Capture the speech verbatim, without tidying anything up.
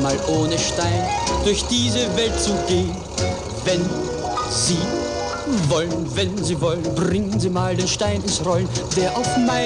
mal ohne Stein durch diese Welt zu gehen. Wenn Sie wollen, wenn Sie wollen, bringen Sie mal den Stein ins Rollen, der auf mein